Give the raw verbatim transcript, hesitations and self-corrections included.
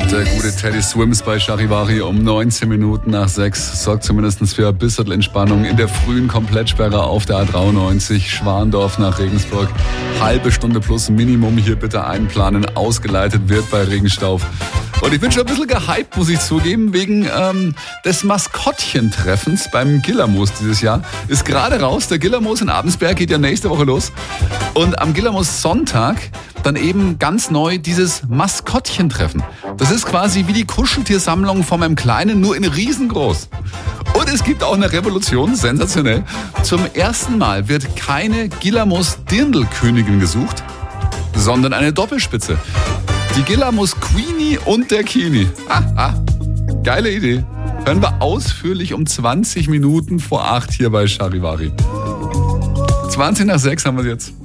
Der gute Teddy Swims bei Charivari um neunzehn Minuten nach sechs sorgt zumindest für ein bisschen Entspannung in der frühen Komplettsperre auf der A dreiundneunzig Schwandorf nach Regensburg. Halbe Stunde plus Minimum hier bitte einplanen. Ausgeleitet wird bei Regenstauf. Und ich bin schon ein bisschen gehypt, muss ich zugeben, wegen ähm, des Maskottchentreffens beim Gillermoos dieses Jahr. Ist gerade raus, der Gillermoos in Abensberg geht ja nächste Woche los. Und am Gillermoos Sonntag dann eben ganz neu dieses Maskottchentreffen. Das ist quasi wie die Kuscheltiersammlung von meinem Kleinen, nur in riesengroß. Und es gibt auch eine Revolution, sensationell. Zum ersten Mal wird keine Gillermoos-Dirndl-Königin gesucht, sondern eine Doppelspitze. Die Gillermoos Queenie und der Kini. Ah, ah, geile Idee. Hören wir ausführlich um zwanzig Minuten vor acht hier bei Charivari. zwanzig nach sechs haben wir jetzt.